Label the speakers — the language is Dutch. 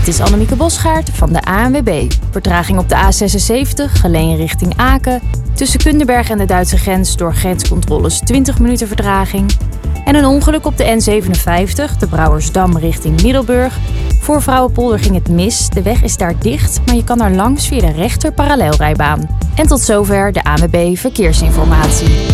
Speaker 1: Dit is Annemieke Bosgaard van de ANWB. Vertraging op de A76, Geleen richting Aken. Tussen Kunderberg en de Duitse grens door grenscontroles 20 minuten vertraging. En een ongeluk op de N57, de Brouwersdam richting Middelburg. Voor Vrouwenpolder ging het mis. De weg is daar dicht, maar je kan er langs via de rechter parallelrijbaan. En tot zover de ANWB Verkeersinformatie.